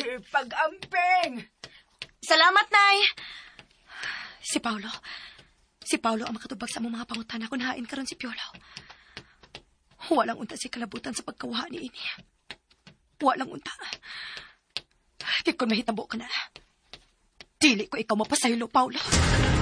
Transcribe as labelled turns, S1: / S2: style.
S1: Pag-amping!
S2: Salamat, Nay! Si Paulo ang makatubag sa mga pangutana kung hain karon si Piolo. Walang unta si kalabutan sa pagkawha ni ini. Walang unta. Kung mahitabo ka na, dili ko ikaw mapasaylo, Paulo.